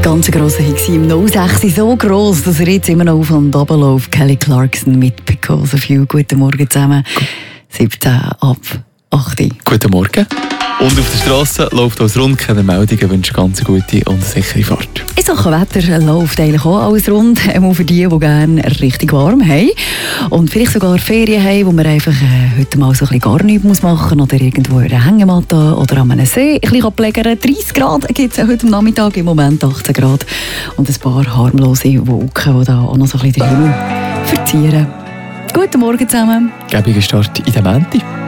Ganz grosser Hit im 06, so gross, dass er jetzt immer noch auf und runter läuft. Kelly Clarkson mit «Because of You». Guten Morgen zusammen. 17 ab 8. Guten Morgen. Und auf der Straße läuft alles rund, keine Meldungen, wünsche ganz gute und sichere Fahrt. In Sachen Wetter läuft eigentlich auch alles rund, auch für die gerne richtig warm haben und vielleicht sogar Ferien haben, wo man einfach heute mal so ein bisschen gar nichts machen muss oder irgendwo in einer Hängematte oder an einem See ein bisschen pflegern. 30 Grad gibt es heute am Nachmittag, im Moment 18 Grad und ein paar harmlose Wolken, die da auch noch so ein bisschen den Himmel verzieren. Guten Morgen zusammen. Gäbiger Start in den Montag.